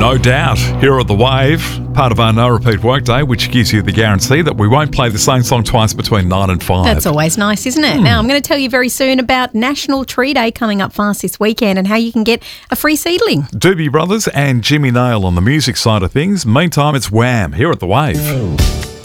No doubt, here at The Wave, part of our no-repeat workday, which gives you the guarantee that we won't play the same song twice between 9 and 5. That's always nice, isn't it? Now, I'm going to tell you very soon about National Tree Day coming up fast this weekend and how you can get a free seedling. Doobie Brothers and Jimmy Nail on the music side of things. Meantime, it's Wham! Here at The Wave.